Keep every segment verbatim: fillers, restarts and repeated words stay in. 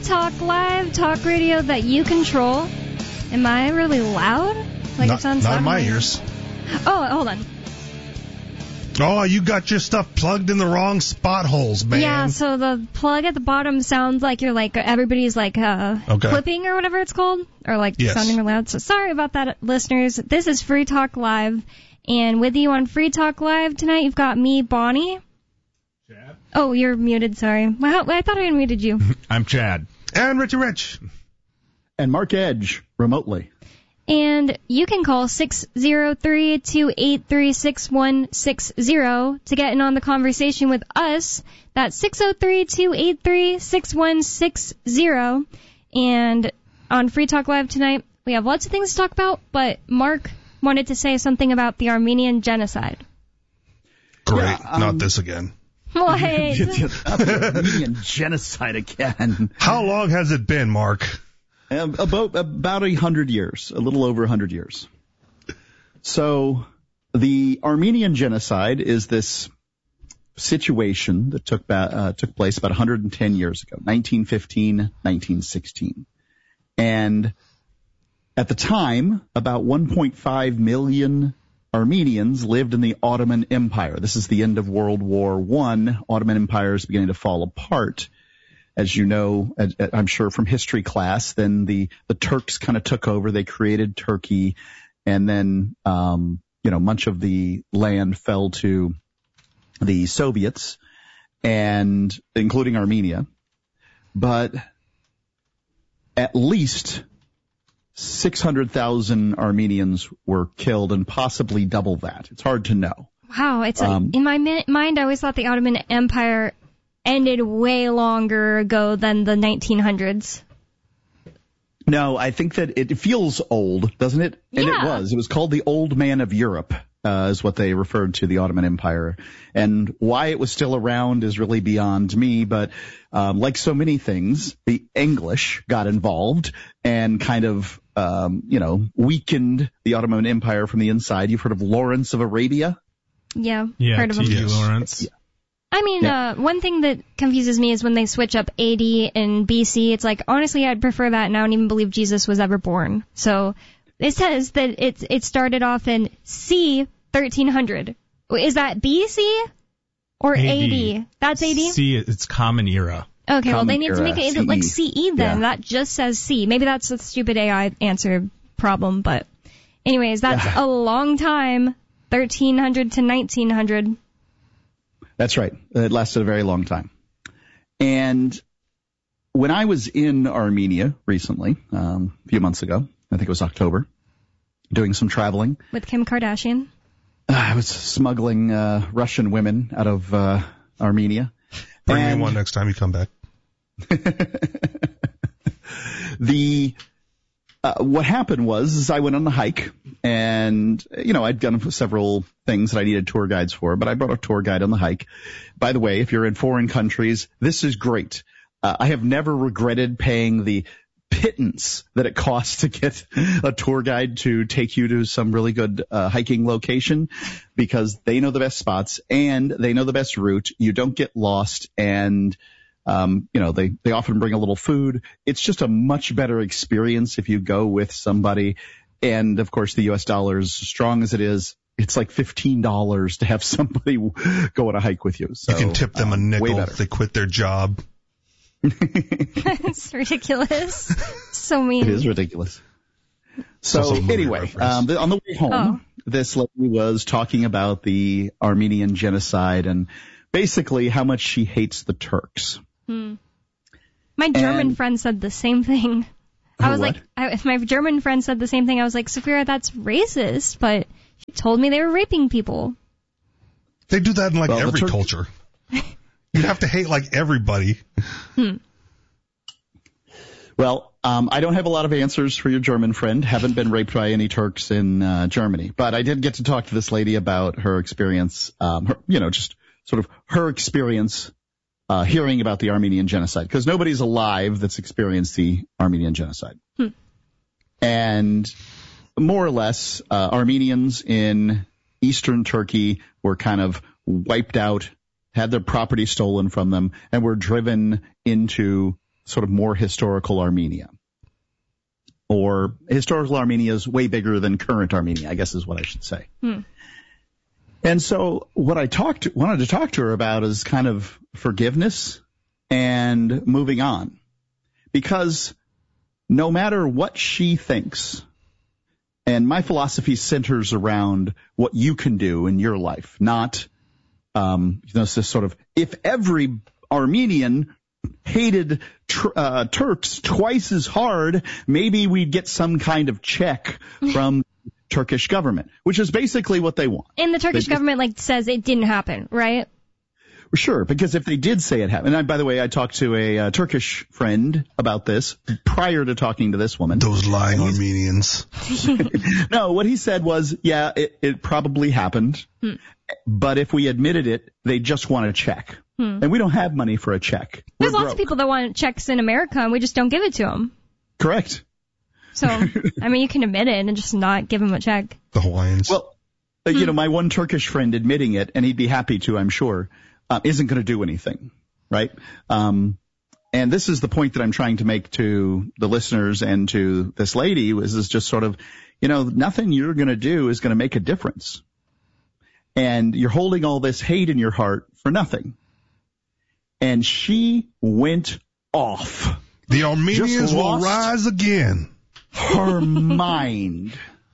Talk Live, talk radio that you control. Am I really loud? Like not, it sounds not loud in my in ears. Oh, hold on. Oh, you got your stuff plugged in the wrong spot holes, man. Yeah, so the plug at the bottom sounds like you're like, everybody's like uh, okay. clipping or whatever it's called, or like yes. sounding really loud. So sorry about that, listeners. This is Free Talk Live, and with you on Free Talk Live tonight, you've got me, Bonnie. Chad? Oh, you're muted, sorry. Well, I thought I unmuted you. I'm Chad. And Richie Rich. And Mark Edge, remotely. And you can call six oh three, two eight three, six one six zero to get in on the conversation with us. That's six oh three, two eight three, six one six zero. And on Free Talk Live tonight, we have lots of things to talk about, but Mark wanted to say something about the Armenian genocide. Great. Yeah, um, Not this again. What? the Armenian genocide again. How long has it been, Mark? Um, about about a hundred years, a little over a hundred years. So the Armenian genocide is this situation that took ba- uh, took place about one hundred ten years ago, nineteen fifteen, nineteen sixteen. And at the time, about one point five million Armenians lived in the Ottoman Empire. This is the end of World War One. Ottoman Empire is beginning to fall apart. As you know, I'm sure from history class, then the, the Turks kind of took over. They created Turkey, and then, um, you know, much of the land fell to the Soviets, and including Armenia. But at least six hundred thousand Armenians were killed, and possibly double that. It's hard to know. Wow, it's a, Um, in my mi- mind, I always thought the Ottoman Empire ended way longer ago than the nineteen hundreds. No, I think that it feels old, doesn't it? And Yeah. it was. It was called the Old Man of Europe, uh, is what they referred to the Ottoman Empire. And why it was still around is really beyond me, but um, like so many things, the English got involved and kind of, um, you know, weakened the Ottoman Empire from the inside. You've heard of Lawrence of Arabia? Yeah, Yeah, heard of T them. D Yes. Lawrence. Yeah. I mean, Yeah. uh, one thing that confuses me is when they switch up A D and B C. It's like, honestly, I'd prefer that, and I don't even believe Jesus was ever born. So it says that it, it started off in C thirteen hundred. Is that B C or A D? A D. That's A D? C, it's Common Era. Okay, well, Common they need to Era, make it C E. like C E then. Yeah. That just says C. Maybe that's a stupid A I answer problem, but anyways, that's Yeah. a long time, thirteen hundred to nineteen hundred. That's right. It lasted a very long time. And when I was in Armenia recently, um, a few months ago, I think it was October, doing some traveling, With Kim Kardashian. I was smuggling uh, Russian women out of uh, Armenia. Bring And me one next time you come back. the uh, what happened was is I went on the hike, and you know I'd done several things that I needed tour guides for, but I brought a tour guide on the hike. By the way, if you're in foreign countries, this is great. Uh, I have never regretted paying the pittance that it costs to get a tour guide to take you to some really good uh, hiking location, because they know the best spots and they know the best route. You don't get lost, and um, you know they they often bring a little food. It's just a much better experience if you go with somebody. And of course, the U S dollar, as strong as it is, it's like fifteen dollars to have somebody go on a hike with you. So You can tip them a um, way nickel better. if they quit their job. It's ridiculous. So mean. It is ridiculous. So also a movie anyway, reference. um, the, on the way home, Oh. this lady was talking about the Armenian genocide and basically how much she hates the Turks. Hmm. My German And- friend said the same thing. I was What? like, I, my German friend said the same thing. I was like, Safira, that's racist, but she told me they were raping people. They do that in like Well, the every Turk- culture. You'd have to hate like everybody. Well, um, I don't have a lot of answers for your German friend. Haven't been raped by any Turks in uh, Germany, but I did get to talk to this lady about her experience. Um, her, you know, just sort of her experience uh, hearing about the Armenian genocide, because nobody's alive that's experienced the Armenian genocide. Hmm. And more or less, uh, Armenians in eastern Turkey were kind of wiped out, had their property stolen from them, and were driven into sort of more historical Armenia. Or historical Armenia is way bigger than current Armenia, I guess is what I should say. Hmm. And so what I talked wanted to talk to her about is kind of forgiveness and moving on. Because no matter what she thinks, and my philosophy centers around what you can do in your life, not, um, you know, it's this sort of, if every Armenian hated tr- uh, Turks twice as hard, maybe we'd get some kind of check from the Turkish government, which is basically what they want. And the Turkish They- government, like, says it didn't happen, right? Sure, because if they did say it happened, and I, by the way, I talked to a uh, Turkish friend about this prior to talking to this woman. Those lying Armenians. No, what he said was, yeah, it, it probably happened, Hmm. but if we admitted it, they just want a check. Hmm. And we don't have money for a check. There's We're lots of broke. people that want checks in America, and we just don't give it to them. Correct. So, I mean, you can admit it and just not give them a check. The Hawaiians. Well, uh, you know, my one Turkish friend admitting it, and he'd be happy to, I'm sure, uh, isn't going to do anything, right? Um, and this is the point that I'm trying to make to the listeners and to this lady, was is just sort of, you know, nothing you're going to do is going to make a difference. And you're holding all this hate in your heart for nothing. And she went off. the Armenians just will lost- rise again. Her mind.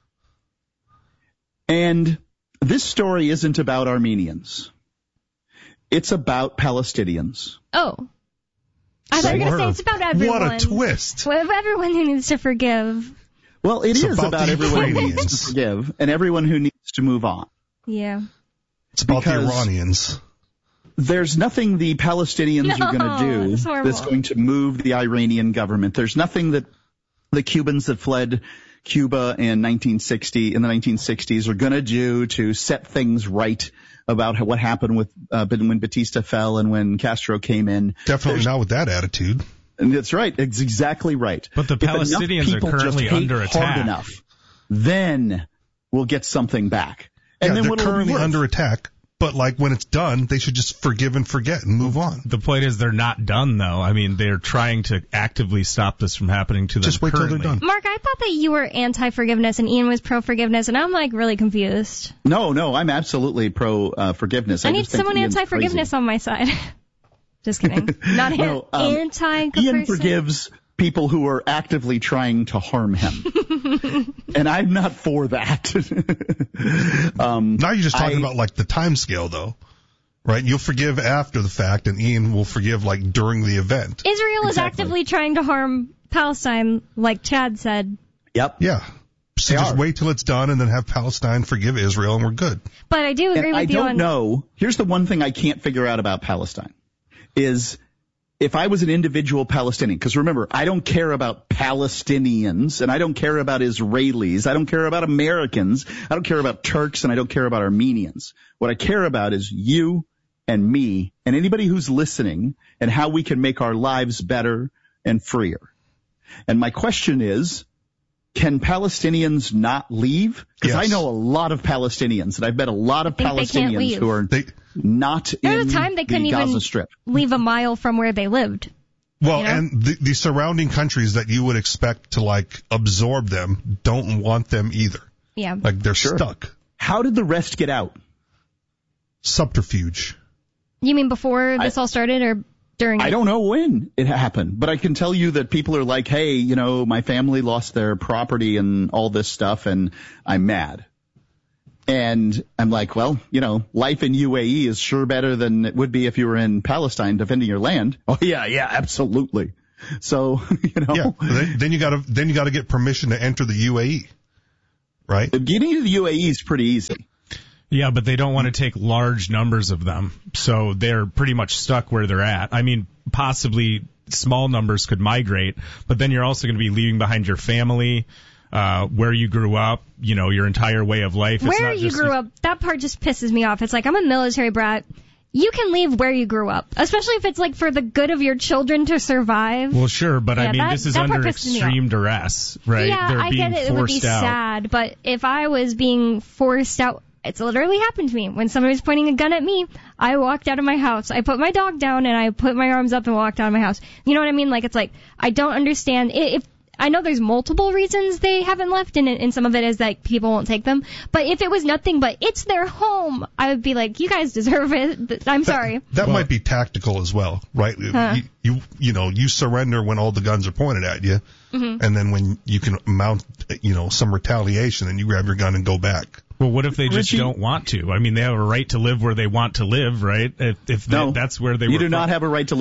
And this story isn't about Armenians. It's about Palestinians. Oh. I thought you were going to say it's about everyone. What a twist. Well, everyone who needs to forgive. Well, it It's is about about, the everyone who Ukrainians. needs to forgive and everyone who needs to move on. Yeah. It's about Because- the Iranians. There's nothing the Palestinians No, are going to do that's horrible. that's going to move the Iranian government. There's nothing that the Cubans that fled Cuba in nineteen sixty, in the nineteen sixties, are going to do to set things right about what happened with uh, when Batista fell and when Castro came in. Definitely not with that attitude. And that's right. It's exactly right. But the If enough Palestinians are people just currently hate under hard attack. enough, then we'll get something back. And yeah, then they're what'll it be currently worth? under attack, but like when it's done, they should just forgive and forget and move on. The point is they're not done, though. I mean, they're trying to actively stop this from happening to them Just wait till currently. they're done. Mark, I thought that you were anti-forgiveness and Ian was pro-forgiveness, and I'm, like, really confused. No, no, I'm absolutely pro uh, forgiveness. I, I, need just think someone Ian's anti-forgiveness crazy. on my side. Just kidding. Not No, um, anti Ian forgives people who are actively trying to harm him. And I'm not for that. um, Now you're just talking I- about like the time scale though, right? You'll forgive after the fact and Ian will forgive like during the event. Israel is Exactly. actively trying to harm Palestine, like Chad said. Yep. Yeah. So They just are. wait till it's done and then have Palestine forgive Israel and we're good. But I do agree And with I you don't on. know. Here's the one thing I can't figure out about Palestine is if I was an individual Palestinian, because remember, I don't care about Palestinians and I don't care about Israelis. I don't care about Americans. I don't care about Turks and I don't care about Armenians. What I care about is you and me and anybody who's listening and how we can make our lives better and freer. And my question is, can Palestinians not leave? Because Yes. I know a lot of Palestinians, and I've met a lot of think they can't Palestinians leave. who are They, not There in was a time they couldn't the Gaza even Strip. leave a mile from where they lived. well, You know? and the, the surrounding countries that you would expect to like absorb them don't want them either. Yeah. Like they're Sure. stuck. How did the rest get out? Subterfuge. You mean before this all started or during I it? don't know when it happened, but I can tell you that people are like, hey, you know, my family lost their property and all this stuff, and I'm mad. And I'm like, well, you know, life in U A E is sure better than it would be if you were in Palestine defending your land. Oh, yeah, yeah, absolutely. So, you know, Yeah. then, then you gotta, then you gotta get permission to enter the U A E. Right? getting to the U A E is pretty easy. Yeah, but they don't want to take large numbers of them, so they're pretty much stuck where they're at. I mean, possibly small numbers could migrate, but then you're also going to be leaving behind your family, uh, where you grew up, you know, your entire way of life. It's Where not you just- grew up, that part just pisses me off. It's like, I'm a military brat. You can leave where you grew up, especially if it's like for the good of your children to survive. Well, sure, but Yeah, I mean, that- this is that part under pisses me off. extreme duress, right? Yeah, They're I being get it. It would be forced out. sad, but if I was being forced out it's literally happened to me. When somebody was pointing a gun at me, I walked out of my house. I put my dog down and I put my arms up and walked out of my house. You know what I mean? Like, it's like, I don't understand. If I know there's multiple reasons they haven't left, and, and some of it is that people won't take them. But if it was nothing but it's their home, I would be like, you guys deserve it. I'm sorry. That, that well, might be tactical as well, right? Huh. You, you you know you surrender when all the guns are pointed at you, mm-hmm. and then when you can mount you know some retaliation, and you grab your gun and go back. Well, what if they just Richie, don't want to? I mean, they have a right to live where they want to live, right? If, if no, they, that's where they you were do from. not have a right to